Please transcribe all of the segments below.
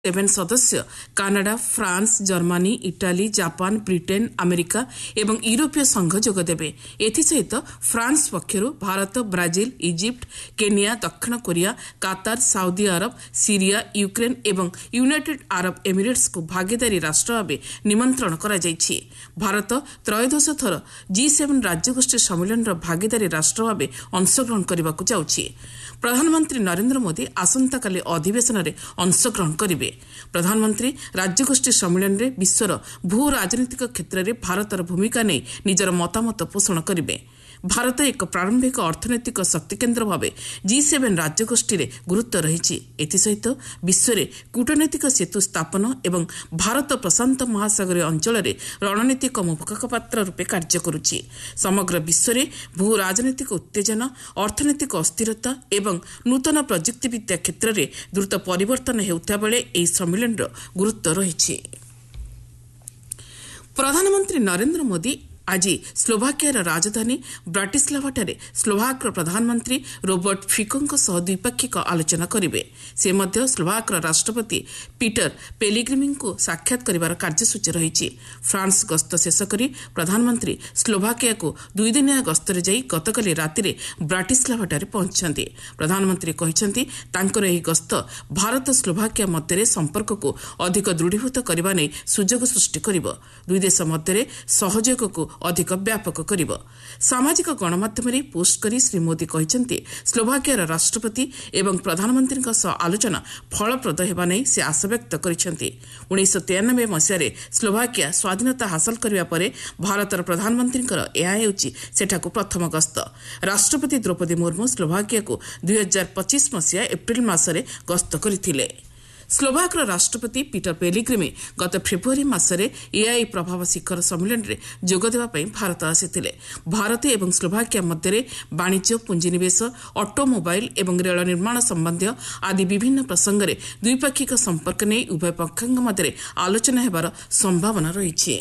7 सदस्य Canada, France, Germany, Italy, Japan, Britain, America एवं यूरोपीय संघ जोगदेवे। एसहित France पक्षर Bharat, Brazil, Egypt, Kenya, दक्षिण Korea, कातार, Saudi Arab, Syria, Ukraine एवं यूनाइटेड अरब एमिरेट्स को भागीदारी राष्ट्र भाव निमंत्रण करा जायछि। भारत त्रयोदश थर G7 राज्यगोष्ठी सम्मेलन भागीदारी राष्ट्र भाव अंशग्रहण करने को जाउछि। प्रधानमंत्री नरेंद्र मोदी आसंताकाली अधिवेशन में अंशग्रहण करेंगे। प्रधानमंत्री राज्यगोष्ठी सम्मेलन में विश्वर भू राजनीतिक क्षेत्र में भारतर भूमिका नहीं निजर मतामत पोषण करेंगे। भारत एक प्रारंभिक अर्थनैतिक शक्तिकेन्द्र भाव G7 राज्यगोष्ठी में गुरुत्व रही। एसहित विश्व में कूटनैतिक सेतु स्थापन एवं भारत प्रशांत महासागरीय अंचल में रणनीतिक मुखपात्र रूपे कार्य करुछि। समग्र विश्व में भू राजनीतिक उत्तेजना, अर्थनैतिक अस्थिरता एवं नूतन प्रजुक्तिविद्या क्षेत्र में द्रुत परिवर्तन हेउता बेले एही सम्मेलन गुरुत्व रही। प्रधानमंत्री नरेंद्र मोदी आज स्लोभाकियार राजधानी ब्राटिस्लाभाଠାରେ स्लोभाक प्रधानमंत्री रोबर्ट फिकोଙ୍କ सह द्विपाक्षिक आलोचना करेंगे। से मध्य स्लोभाक राष्ट्रपति पीटर पेलिग्रिमीଙ୍କୁ साक्षात करिवार कार्यसूची रही। फ्रांस गस्त शेष करी प्रधानमंत्री स्लोभाकिया को 2 दिनिया गस्तरे जाई गतकाली रातिरे ब्राटिस्लाभाଠାରେ पहुंचନ୍ତି। प्रधानमंत्री कहिसंती तांकर एही गस्त भारत स्लोभाकिया मध्यरे संपर्क को अधिक दृढ़ीभूत करबा नै सुजोग सृष्टि करिवो। दुई देश मध्यरे सहयोग को अधिक व्यापक करिवो। सामाजिक गणमाध्यम पोस्ट करी श्री मोदी कहिसंती स्लोभाकियार राष्ट्रपति एवं प्रधानमंत्री आलोचना फलप्रद हेबा नै से आशा व्यक्त करिसंती। 1993 मसियारे स्लोभाकिया स्वाधीनता हासिल करिवा परे भारतर प्रधानमंत्रीଙ୍କର ଏହା ହେଉଛି सेठाକୁ प्रथम गस्त। राष्ट्रपति द्रौपदी मुर्मू स्लोभाकिया को 2025 मसिया एप्रिल मासरे गस्त करथिले। स्लोभाक राष्ट्रपति पीटर पेलिग्रिमी गत फेब्रुआरी मासरे एआई प्रभाव शिखर सम्मेलन में जोगदेवा भारत आसिथिले। भारत एवं स्लोभाकिया मध्य वाणिज्य, पुंजीनिवेश, ऑटोमोबाइल एवं रेल निर्माण संबंधी आदि विभिन्न प्रसंग में द्विपाक्षिक संपर्क नहीं उभय पक्षों मध्य आलोचना हेबार संभावना रही।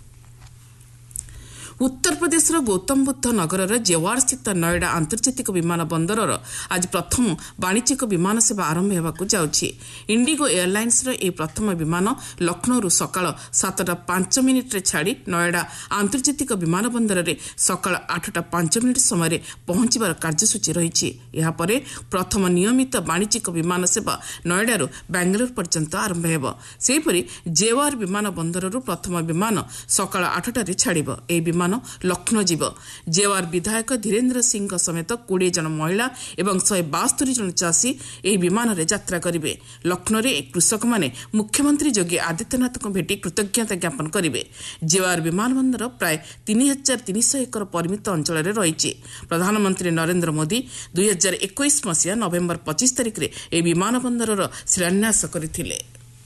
उत्तर प्रदेश गौतम बुद्ध नगर जेवार स्थित नोएडा आंतर्जातिक विमान बंदर आज प्रथम वाणिज्यिक विमान सेवा आरंभ होगा जाउछि। इंडिगो एयरलाइंस ए प्रथम विमान लखनऊ सकाळ 7:05 छाड़ी नोएडा आंतर्जातिक विमान बंदर में सकाळ 8:05 समय पहुंचबार कार्यसूची रही। यापर प्रथम नियमित वाणिज्यिक विमान सेवा नोएडारू बेंगलोर पर्यंत आरंभ होब। सेहीपरि जेवार विमान बंदर प्रथम विमान सकाळ 8टारे छाड़िब। ए विमान लखनऊ जीव। जेवार विधायक धीरेन्द्र सिंह समेत 20 जन महिला एवं 172 जन चाषी यह विमान में यात्रा करेंगे। लखनऊ में कृषक माने मुख्यमंत्री योगी आदित्यनाथ को भेटी कृतज्ञता ज्ञापन करेंगे। जेवार विमान बंदर प्राय 3300 एकर परिमित अंचल में रही। प्रधानमंत्री नरेंद्र मोदी 2021 मसीहा नवेम्बर 25 तारिख में यह विमान बंदर शिलान्यास करथिले।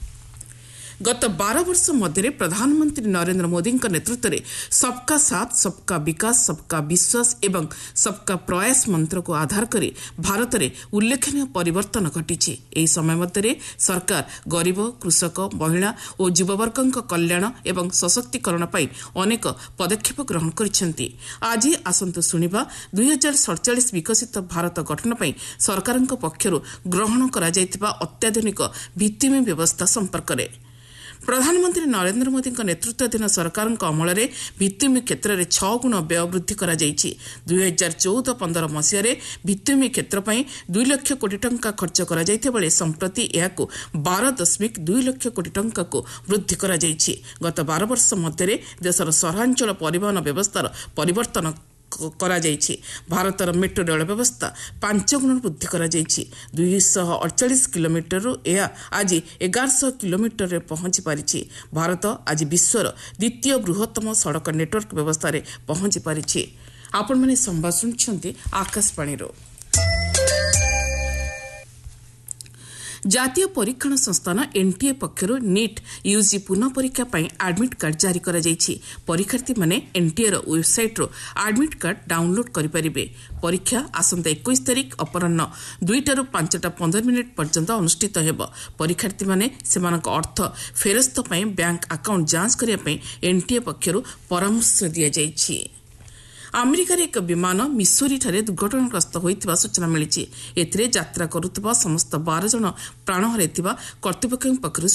गत 12 वर्ष मध्य प्रधानमंत्री नरेंद्र मोदी नेतृत्व में सबका साथ, सबका विकास, सबका विश्वास एवं सबका प्रयास मंत्र को आधार करी भारत में उल्लेखनीय परिवर्तन घटी। एही समय मध्य सरकार गरीब, कृषक, महिला और युववर्ग कल्याण एवं सशक्तिकरण पर अनेक पदक्षेप ग्रहण करिसेंती। आज आसंतु सुनिबा 2047 विकसित भारत गठन पर सरकार पक्षरु ग्रहण करा जायतिबा अत्याधुनिक भित्तिभूमि व्यवस्था संपर्क में। प्रधानमंत्री नरेंद्र मोदी नेतृत्वाधीन सरकार अमल में भित्तिभूमि क्षेत्र में 6 गुण व्यय वृद्धि करा जायछि। 2014-15 मसीह भित्तिभूमि क्षेत्र पर 2 लाख कोटी टंका खर्च करा जायते बेले संप्रति यहाको 12.2 लाख कोटी टंका को वृद्धि करा जायछि। गत 12 वर्ष मध्य देशर सहरांचल परिवहन व्यवस्थार परिवर्तन करा जायछि। भारतर मेट्रो रेल व्यवस्था 5 गुण वृद्धि करा जायछि। 248 किलोमीटर यह आज 1100 किलोमीटर रे पहुंची पारिछि। भारत आज विश्वर द्वितीय बृहत्तम सड़क नेटवर्क व्यवस्था रे पहुंची पारिछि। आपण माने संवाद सुनछन्ती आकाशवाणी रो। जातीय परीक्षण संस्थान एनटीए पक्षर नीट यूजी पुनः परीक्षा पर एडमिट कार्ड जारी करा जायछि। परीक्षार्थी माने एनटीए वेबसाइट रो एडमिट कार्ड डाउनलोड करि परिबे। परीक्षा आसंता 21 तारिख अपराह्न 2टाରୁ 5:15 पर्यंत अनुष्ठित हेब। परीक्षार्थी माने सेमानक अर्थ फेरस्त पई बैंक अकाउंट जांच करिया पई एनटीए पक्षर परामर्श दिया जायछि। अमेरिकार एक विमान मिसोरी ठारे दुर्घटनाग्रस्त होइतिबा सूचना मिली। एथिरे यात्रा करुथिबा समस्त 12 जन प्राण हराइतिबा कर्तृपक्ष पक्षरु